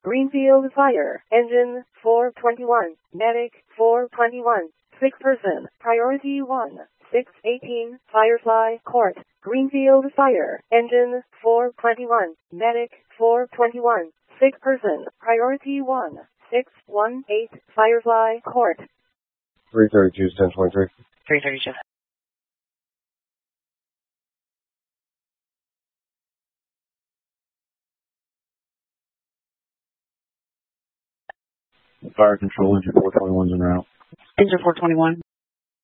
Greenfield Fire Engine 421, Medic 421, 6 person, Priority 1, 618, Firefly Court, Greenfield Fire Engine 421, Medic 421, 6 person, Priority 1, 618, Firefly Court. 332, 1023. 332. Fire control, engine 421's en route. Engine 421.